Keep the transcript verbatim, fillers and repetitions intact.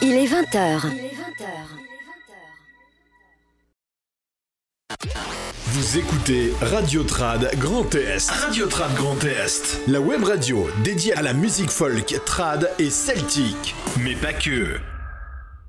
Il est vingt heures. Vous écoutez Radio Trad Grand Est. Radio Trad Grand Est. La web radio dédiée à la musique folk, trad et celtique. Mais pas que.